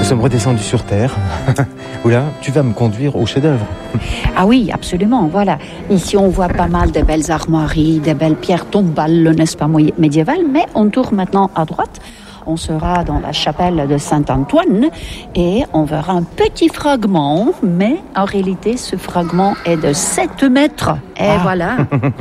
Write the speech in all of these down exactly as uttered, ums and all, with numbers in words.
sommes redescendus sur Terre. Oula, tu vas me conduire au chef-d'œuvre. Ah oui, absolument, voilà. Ici, on voit pas mal de belles armoiries, de belles pierres tombales, n'est-ce pas, médiévales, mais on tourne maintenant à droite. On sera dans la chapelle de Saint-Antoine et on verra un petit fragment, mais en réalité, ce fragment est de sept mètres. Et ah. Voilà.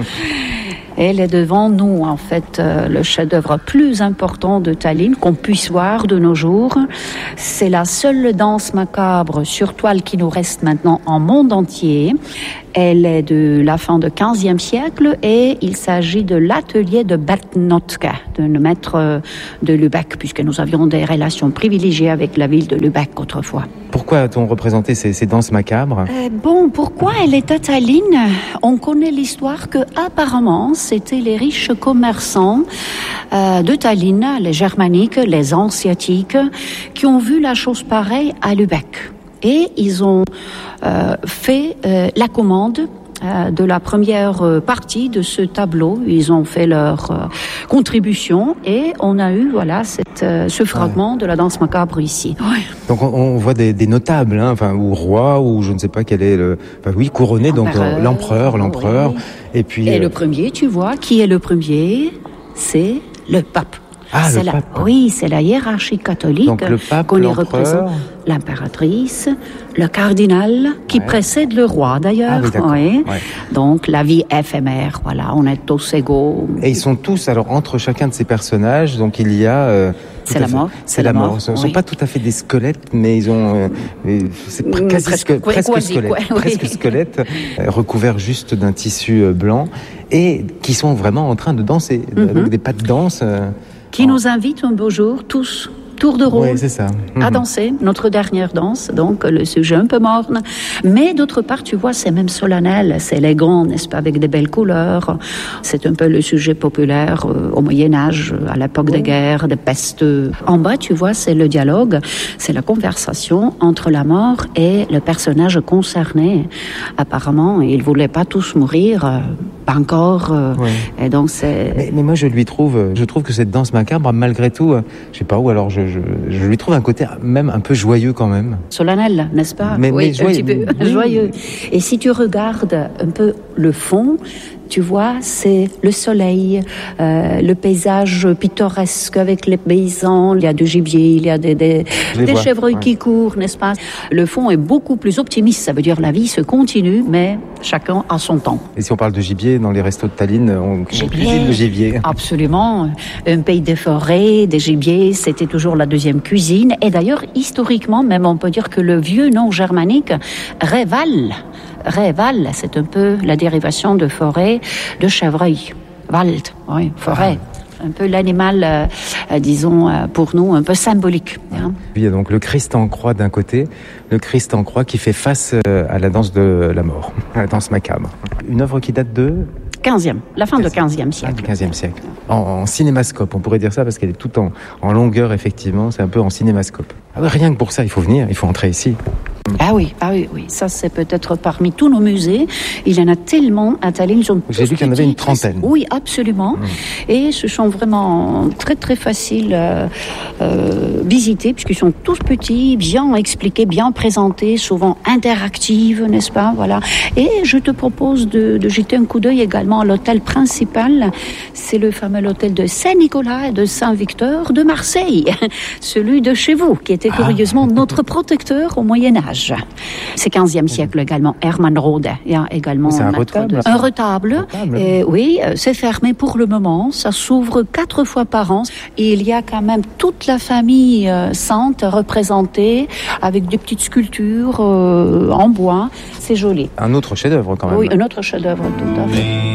Elle est devant nous, en fait, euh, le chef-d'œuvre plus important de Tallinn qu'on puisse voir de nos jours. C'est la seule danse macabre sur toile qui nous reste maintenant en monde entier. Elle est de la fin du quinzième siècle et il s'agit de l'atelier de Bertnotka, d'un maître de Lübeck, puisque nous avions des relations privilégiées avec la ville de Lübeck autrefois. Pourquoi a-t-on représenté ces, ces danses macabres ? euh, Bon, pourquoi elle est à Tallinn ? On connaît l'histoire que, apparemment, c'était les riches commerçants euh, de Tallinn, les germaniques, les hanséatiques, qui ont vu la chose pareille à Lübeck. Et ils ont euh, fait euh, la commande euh, de la première euh, partie de ce tableau. Ils ont fait leur euh, contribution et on a eu voilà cette, euh, ce fragment ouais. de la danse macabre ici. Ouais. Donc on, on voit des, des notables, hein, enfin ou rois ou je ne sais pas quel est le, enfin oui couronné donc euh, l'empereur, l'empereur. Oui. Et puis et euh... le premier, tu vois, qui est le premier ? C'est le pape. Ah, c'est le la, pape. Oui, c'est la hiérarchie catholique. Donc le pape, qu'on y l'empereur, représente, l'impératrice, le cardinal qui ouais. précède le roi d'ailleurs. Ah, oui, oui. Ouais. Donc la vie éphémère, voilà, on est tous égaux. Et ils sont tous, alors entre chacun de ces personnages, donc il y a. Euh, c'est la mort. C'est, c'est la mort. mort. Ce ne oui. sont pas tout à fait des squelettes, mais ils ont. Euh, c'est pre- quasi presque, sque- presque quasi, squelette. Ouais, presque oui. squelette, euh, recouvert juste d'un tissu euh, blanc, et qui sont vraiment en train de danser. Mm-hmm. Donc des pas de danse. Euh, qui en... nous invitent un beau jour, tous. Tour de rôle, oui, c'est ça. Mmh. à danser, notre dernière danse, donc le sujet un peu morne. Mais d'autre part, tu vois, c'est même solennel, c'est élégant, n'est-ce pas, avec des belles couleurs. C'est un peu le sujet populaire euh, au Moyen-Âge, à l'époque oui. des guerres, des pestes. En bas, tu vois, c'est le dialogue, c'est la conversation entre la mort et le personnage concerné. Apparemment, ils ne voulaient pas tous mourir, euh, pas encore. Euh, oui. Et donc, c'est... Mais, mais moi, je lui trouve, je trouve que cette danse macabre, malgré tout, euh, je sais pas où, alors je Je, je lui trouve un côté même un peu joyeux quand même. Solennel, n'est-ce pas ? Mais, oui, mais joyeux, un petit peu oui. joyeux. Et si tu regardes un peu le fond, tu vois, c'est le soleil, euh, le paysage pittoresque avec les paysans. Il y a du gibier, il y a des, des, des chevreuils ouais. qui courent, n'est-ce pas ? Le fond est beaucoup plus optimiste. Ça veut dire la vie se continue, mais chacun a son temps. Et si on parle de gibier, dans les restos de Tallinn, on, on cuisine le gibier. Absolument. Un pays des forêts, des gibiers, c'était toujours la deuxième cuisine. Et d'ailleurs, historiquement, même on peut dire que le vieux nom germanique, Reval, Reval, c'est un peu la dérivation de forêt, de chevreuil. Wald, oui, forêt. Ah. Un peu l'animal, euh, disons, euh, pour nous, un peu symbolique. Hein. Il y a donc le Christ en croix d'un côté, le Christ en croix qui fait face euh, à la danse de la mort, à la danse macabre. Une œuvre qui date de... quinzième, la fin du quinzième siècle. Ah, du quinzième siècle. En, en cinémascope, on pourrait dire ça, parce qu'elle est toute en, en longueur, effectivement, c'est un peu en cinémascope. Ah ouais, rien que pour ça, il faut venir, il faut entrer ici. Ah oui, ah oui, oui, ça c'est peut-être parmi tous nos musées. Il y en a tellement à Tallinn. J'ai vu qu'il y en avait une trentaine. Oui, absolument. Mmh. Et ce sont vraiment très très faciles à euh, visiter, puisqu'ils sont tous petits, bien expliqués, bien présentés, souvent interactifs, n'est-ce pas ? Voilà. Et je te propose de, de jeter un coup d'œil également à l'hôtel principal. C'est le fameux hôtel de Saint-Nicolas et de Saint-Victor de Marseille, celui de chez vous, qui était curieusement ah. notre protecteur au Moyen-Âge. C'est quinzième siècle également. Hermann Rode. Il y a également c'est un retable. De... Un retable. retable. Et, oui, c'est fermé pour le moment. Ça s'ouvre quatre fois par an. Et il y a quand même toute la famille euh, sainte représentée avec des petites sculptures euh, en bois. C'est joli. Un autre chef-d'œuvre quand même. Oui, un autre chef-d'œuvre tout à fait.